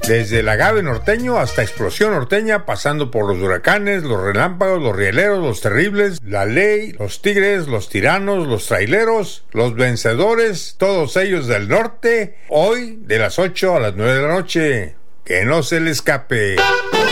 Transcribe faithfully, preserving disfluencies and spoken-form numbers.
Desde el agave norteño hasta explosión norteña, pasando por los huracanes, los relámpagos, los rieleros, los terribles, la ley, los tigres, los tiranos, los traileros, los vencedores, todos ellos del norte, hoy de las ocho a las nueve de la noche. Que no se le escape.